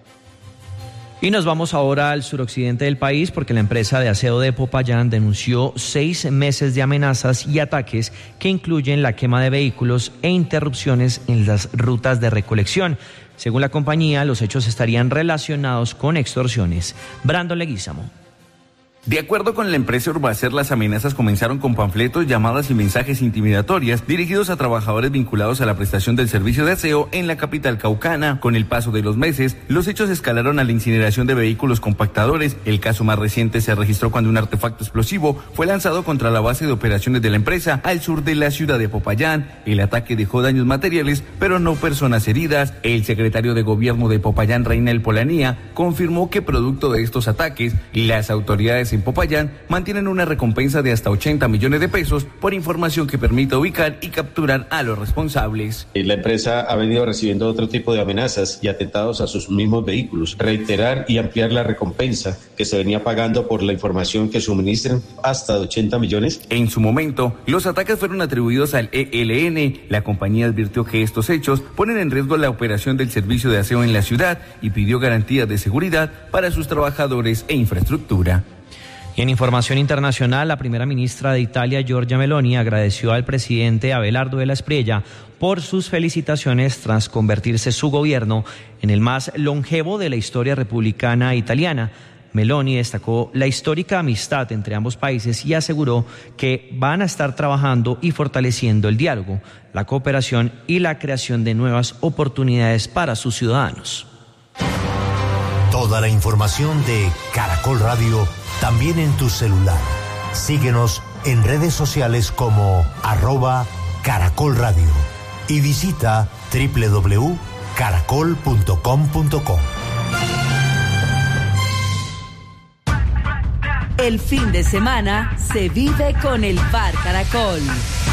Y nos vamos ahora al suroccidente del país, porque la empresa de aseo de Popayán denunció 6 meses de amenazas y ataques que incluyen la quema de vehículos e interrupciones en las rutas de recolección. Según la compañía, los hechos estarían relacionados con extorsiones. Brandon Leguízamo. De acuerdo con la empresa Urbacer, las amenazas comenzaron con panfletos, llamadas y mensajes intimidatorias dirigidos a trabajadores vinculados a la prestación del servicio de aseo en la capital caucana. Con el paso de los meses, los hechos escalaron a la incineración de vehículos compactadores. El caso más reciente se registró cuando un artefacto explosivo fue lanzado contra la base de operaciones de la empresa al sur de la ciudad de Popayán. El ataque dejó daños materiales, pero no personas heridas. El secretario de gobierno de Popayán, Reinel Polanía, confirmó que producto de estos ataques, las autoridades en Popayán mantienen una recompensa de hasta 80 millones de pesos por información que permita ubicar y capturar a los responsables. La empresa ha venido recibiendo otro tipo de amenazas y atentados a sus mismos vehículos. Reiterar y ampliar la recompensa que se venía pagando por la información que suministren, hasta de 80 millones. En su momento, los ataques fueron atribuidos al ELN. La compañía advirtió que estos hechos ponen en riesgo la operación del servicio de aseo en la ciudad y pidió garantías de seguridad para sus trabajadores e infraestructura. Y en información internacional, la primera ministra de Italia, Giorgia Meloni, agradeció al presidente Abelardo Della Espriella por sus felicitaciones tras convertirse su gobierno en el más longevo de la historia republicana italiana. Meloni destacó la histórica amistad entre ambos países y aseguró que van a estar trabajando y fortaleciendo el diálogo, la cooperación y la creación de nuevas oportunidades para sus ciudadanos. Toda la información de Caracol Radio también en tu celular. Síguenos en redes sociales como @Caracol Radio y visita www.caracol.com.co. El fin de semana se vive con el Bar Caracol.